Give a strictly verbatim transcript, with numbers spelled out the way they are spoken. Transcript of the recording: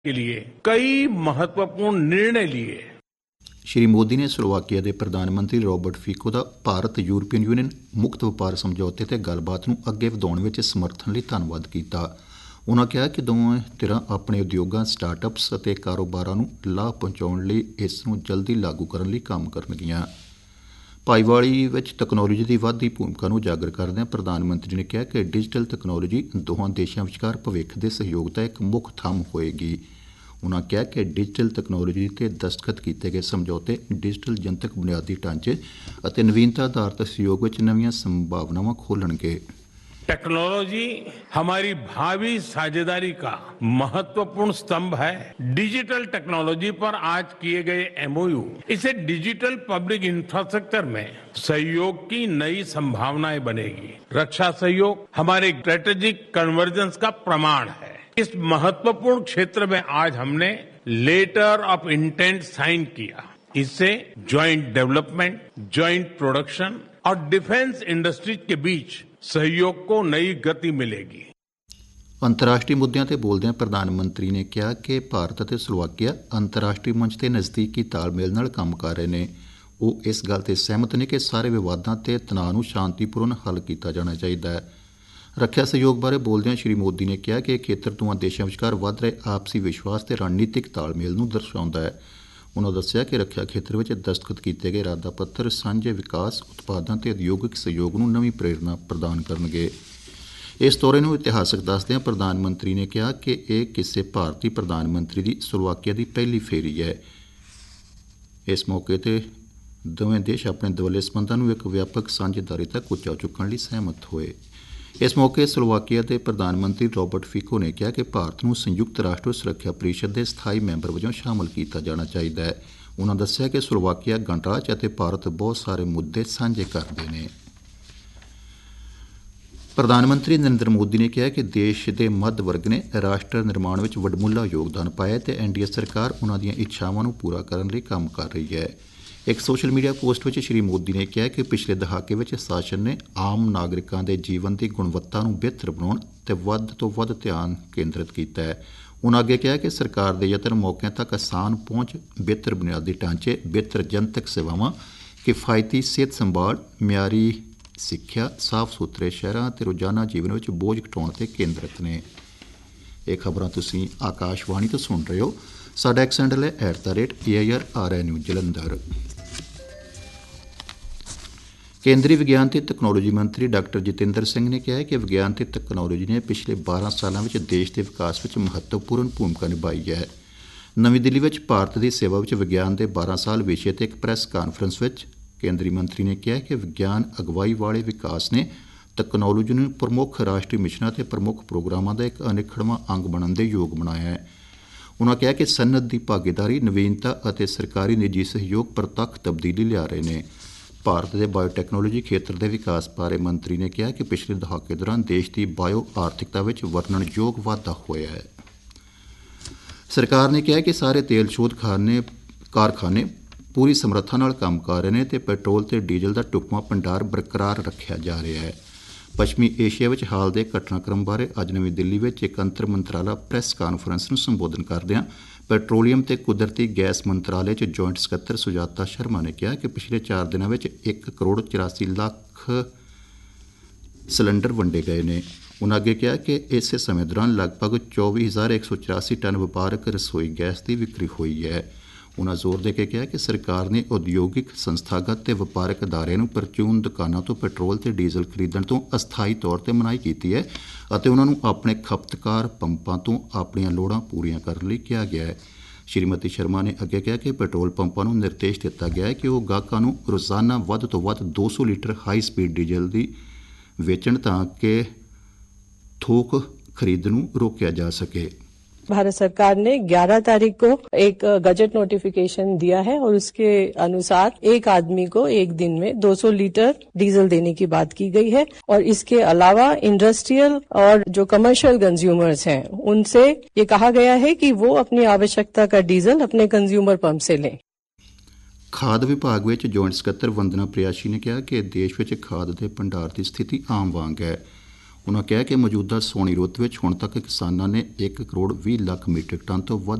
के लिए कई महत्वपूर्ण निर्णय लिए। श्री मोदी ने स्लोवाकिया के प्रधानमंत्री रॉबर्ट फीको का भारत यूरोपीयन यूनियन मुक्त वपार समझौते ते गलबात नूं अगे वधाउण विच समर्थन लई धन्नवाद कीता। उन्होंने कहा कि दोवें धिरां अपने उद्योगां, स्टार्टअप्स अते कारोबारां नूं लाभ पहुंचाउण लई इस नूं जल्दी लागू करन लई काम करनगियां। भाईवाली विच तकनोलोजी की वधदी भूमिका नूं उजागर करदਿਆਂ प्रधानमंत्री ने कहा कि डिजिटल तकनोलोजी दोहां देशां विचकार भविख के सहयोग का एक मुख थंम होएगी। उन्होंने कहा कि डिजिटल तकनोलोजी ते दस्तखत किए गए समझौते डिजिटल जनतक बुनियादी ढांचे अते नवीनता आधारित सहयोग विच नवीं संभावनावां खोलणगे। टेक्नोलॉजी हमारी भावी साझेदारी का महत्वपूर्ण स्तंभ है। डिजिटल टेक्नोलॉजी पर आज किए गए एमओयू इसे डिजिटल पब्लिक इंफ्रास्ट्रक्चर में सहयोग की नई संभावनाएं बनेगी। रक्षा सहयोग हमारे स्ट्रेटेजिक कन्वर्जेंस का प्रमाण है। इस महत्वपूर्ण क्षेत्र में आज हमने लेटर ऑफ इंटेंट साइन किया। इससे ज्वाइंट डेवलपमेंट, ज्वाइंट प्रोडक्शन और डिफेंस इंडस्ट्रीज के बीच सहयोग को नई गति मिलेगी। अंतर्राष्ट्रीय मुद्दों पर बोलदਿਆਂ प्रधानमंत्री ने कहा कि भारत और स्लोवाकिया अंतर्राष्ट्रीय मंच से नज़दीकी तालमेल नाल काम कर रहे हैं। वो इस गल से सहमत ने कि सारे विवादों ते तनाव नूं शांतिपूर्ण हल किया जाना चाहिए है। रक्षा सहयोग बारे बोलदਿਆਂ श्री मोदी ने कहा कि खेतर दोवां देशों विचकार वध रहे आपसी विश्वास ते रणनीतिक तालमेल नूं दर्शाउंदा है। उन्होंने दस्सिया कि रक्षा खेत्र में दस्तखत किए गए इरादा पत्तर सांझे विकास, उत्पादन ते उद्योगिक सहयोग नूं नवीं प्रेरणा प्रदान करनगे। इस दौरे नूं इतिहासक दसदਿਆਂ प्रधानमंत्री ने कहा कि यह किसी भारतीय प्रधानमंत्री की स्लोवाकिया की पहली फेरी है। इस मौके पर दोवें देश अपने दवले संबंधों नूं एक व्यापक साझेदारी तक उच्चा चुकण लई सहमत होए। इस मौके स्लोवाकिया के प्रधानमंत्री रॉबर्ट फीको ने कहा कि भारत नूं संयुक्त राष्ट्र सुरक्षा परिषद के स्थाई मैंबर वजों शामिल किया जाना चाहिए है। उन्होंने दस्सिया कि स्लोवाकिया गणराज और भारत बहुत सारे मुद्दे साझे करते हैं। प्रधानमंत्री नरेंद्र मोदी ने कहा कि देश के मध्य वर्ग ने राष्ट्र निर्माण में वडमुला योगदान पाया तो एनडीए सरकार उन्होंने इच्छावां नूं पूरा करने लई काम कर रही है। एक सोशल मीडिया पोस्ट में श्री मोदी ने कहा कि पिछले दहाके में शासन ने आम नागरिकों के जीवन की गुणवत्ता नूं बेहतर बनाउण ते वध तो वध ध्यान केंद्रित किया है। उन्होंने अगे कहा कि सरकार के यतन मौकों तक आसान पहुंच, बेहतर बुनियादी ढांचे, बेहतर जनतक सेवावां, किफायती सेहत संभाल, मियारी सिक्ख्या, साफ सुथरे शहरां ते रोजाना जीवन में बोझ घटाउण ते केंद्रित ने। ये खबरां तुसीं आकाशवाणी तो सुन रहे हो। साडा एक्स हैंडल है at the rate A I R are I news Jalandhar. केंद्रीय विज्ञान ते तकनोलोजी मंत्री डॉक्टर जितेंद्र सिंह ने कहा है कि विज्ञान ते तकनोलोजी ने पिछले बारह सालों में देश के विकास में महत्वपूर्ण भूमिका निभाई है। नवी दिल्ली में भारत की सेवा में विज्ञान के बारह साल विषय ते एक प्रैस कानफ्रेंस में केंद्रीय मंत्री ने कहा कि विज्ञान अगवाई वाले विकास ने तकनोलोजी नूं प्रमुख राष्ट्रीय मिशनां ते प्रमुख प्रोग्रामां का एक अनिखड़वां अंग बनने के योग बनाया है। उन्होंने कहा कि सनअत की भागीदारी, नवीनता और सरकारी निजी सहयोग प्रतੱਖ तब्दीली लिया रहे हैं। भारत के बायोटैक्नोलॉजी खेत्र के विकास बारे मंत्री ने कहा कि पिछले दहाके दौरान देश की बायो आर्थिकता में वर्णनयोग वाधा होया है। सरकार ने कहा कि सारे तेल शोध खाने कारखाने पूरी समर्था नाल काम कर रहे हैं तो पेट्रोल ते डीजल का ढुकवां भंडार बरकरार रखा जा रहा है। पश्चिमी एशिया में हाल के घटनाक्रम बारे अज नवी दिल्ली में एक अंतर मंत्राला प्रैस कानफ्रेंस नूं संबोधन करदਿਆਂ पेट्रोलीयम ते कुदरती गैस मंत्रालय च जॉइंट सकत्तर सुजाता शर्मा ने कहा कि पिछले चार दिनों में एक करोड़ चौरासी लाख सिलेंडर वंडे गए ने। उन्होंने अगे कहा कि इस समय दौरान लगभग चौबीस हज़ार एक सौ चौरासी टन व्यापक रसोई गैस की विक्री हुई है। उन्होंने जोर देके कहा कि सरकार ने उद्योगिक, संस्थागत ते व्यापारिक अदारिਆਂ ਨੂੰ परचून दुकानों तो पेट्रोल ते डीजल खरीदण तो अस्थाई तौर पर मनाही की है और उन्होंने अपने खपतकार पंपों तो अपन लोड़ां पूरीਆਂ करने लई कहा गया है। श्रीमती शर्मा ने अगे कहा कि पेट्रोल पंपों को निर्देश दिता गया है कि वह गाहकों को रोज़ाना वध तो वध दो सौ लीटर हाई स्पीड डीजल की वेचण ताकि थोक खरीद नूं रोकिया जा सके। भारत सरकार ने ग्यारह तारीख को एक गजट नोटिफिकेशन दिया है और उसके अनुसार एक आदमी को एक दिन में दो सौ लीटर डीजल देने की बात की गई है और इसके अलावा इंडस्ट्रियल और जो कमर्शियल कंज्यूमर्स हैं उनसे ये कहा गया है कि वो अपनी आवश्यकता का डीजल अपने कंज्यूमर पंप से लें। खाद विभाग में जॉइंट सकत्तर वंदना प्रयासी ने कहा कि देश में खाद के भंडार की स्थिति आम वांग है। उन्होंने कहा कि मौजूदा सोनी रुत में हुण तक किसानों ने एक करोड़ भी लाख मीट्रिक टन तो वध